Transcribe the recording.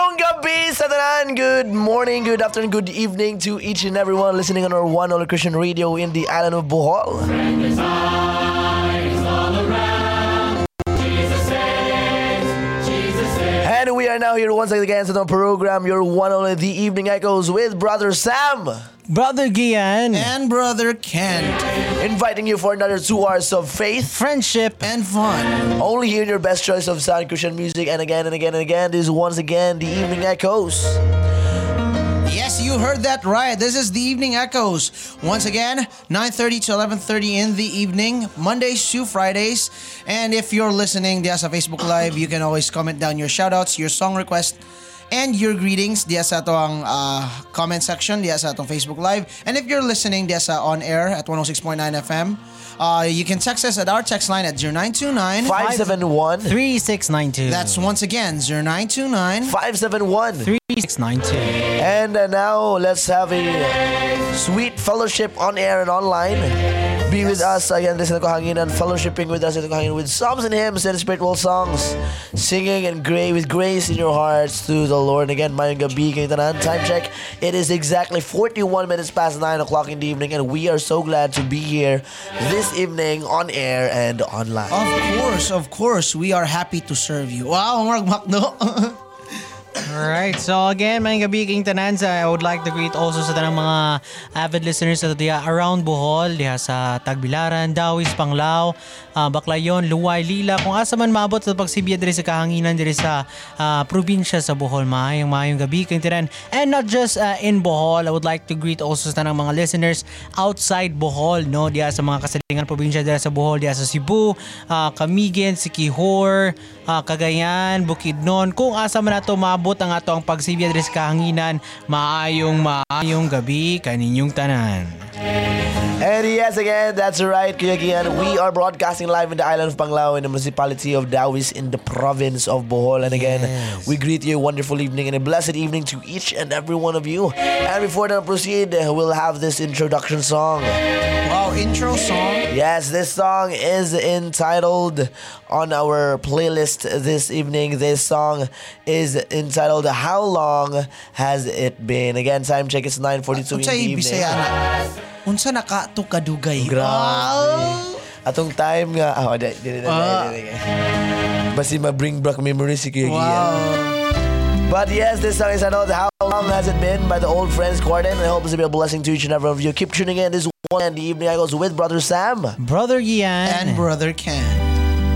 Mayong gabi sa tanan. Good morning, good afternoon, good evening to each and everyone listening on our one only Christian radio in the island of Bohol. And we are now here once again sa itong program, your one only The Evening Echoes with Brother Sam, Brother Gian, and Brother Kent, inviting you for another 2 hours of faith, friendship, and fun. only here in your best choice of sound Christian music. And again and again and again, this is once again The Evening Echoes. Yes, you heard that right. This is the Evening Echoes. Once again, 9:30 to 11:30 in the evening, Mondays to Fridays. And if you're listening diya sa Facebook Live, you can always comment down your shoutouts, your song request, and your greetings diya sa atong comment section diya sa atong Facebook Live. And if you're listening diya sa on air at 106.9 FM, you can text us at our text line at 0929 571 3692. That's once again 0929 571 3692. And now let's have a sweet fellowship on air and online. Be with us again, listen to Kahanginan, fellowshipping with us in Kahanginan with psalms and hymns and spiritual songs, singing and with grace in your hearts to the Lord. And again, mayong gabi kayong tanan. Time check, it is exactly 41 minutes past 9 o'clock in the evening, and we are so glad to be here this evening on air and online. Of course, we are happy to serve you. Wow, Mark Macdo. Alright, so again, mayong gabi king tanan. I would like to greet also sa tanang mga avid listeners sa diya around Bohol, diya sa Tagbilaran, Dawis, Panglao, Baclayon, Luway, Lila, kung asa man maabot sa pagsibya diri sa Kahanginan diri sa probinsya sa Bohol. Mayong gabi king tanan. And not just in Bohol, I would like to greet also sa tanang mga listeners outside Bohol, no, diya sa mga kasalingan probinsya diri sa Bohol, diya sa Cebu, Camiguin, Siquijor, Cagayan, Bukidnon, kung asa man nato maabot ang ato ang pagsibya diri sa Kahanginan. Maayong gabi kaninyong tanan. And yes, again, that's right, Kuya Gian. We are broadcasting live in the island of Panglao in the municipality of Dawis in the province of Bohol. And again, we greet you a wonderful evening and a blessed evening to each and every one of you. And before we proceed, we'll have this introduction song. Wow, intro song. Yes, this song is entitled on our playlist this evening. This song is entitled How Long Has It Been? Again, time check is 9:42 in the evening. Unsa nakato kadugay? Grabe. Atong time nga. Basi ma-bring back memories si Kuya Gian. But yes, this song is entitled How Long Has It Been by the Old Friends Quartet. I hope it's to be a blessing to each and every one of you. Keep tuning in this one and the evening I goes with Brother Sam, Brother Gian, and Brother Ken.